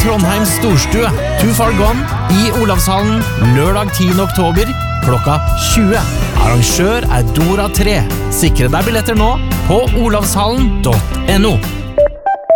Trondheims Storstue, Too Far Gone, i Olavshallen, lørdag 10. oktober, klokka 20. Arrangør er Dora 3. Sikre deg billetter nå på olavshallen.no.